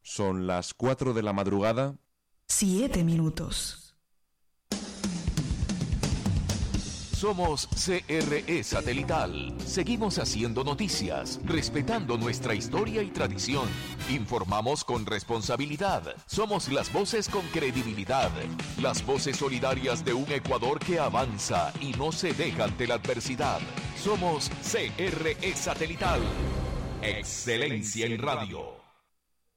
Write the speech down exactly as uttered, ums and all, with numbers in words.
Son las cuatro de la madrugada. Siete minutos. Somos C R E Satelital. Seguimos haciendo noticias, respetando nuestra historia y tradición. Informamos con responsabilidad. Somos las voces con credibilidad. Las voces solidarias de un Ecuador que avanza y no se deja ante la adversidad. Somos C R E Satelital. Excelencia en radio.